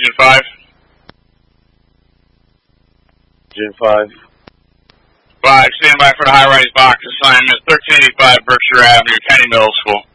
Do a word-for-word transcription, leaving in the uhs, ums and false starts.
engine five. Engine five. Five, stand by for the high-rise box assignment, thirteen eighty-five Berkshire Avenue, Kenny Middle School.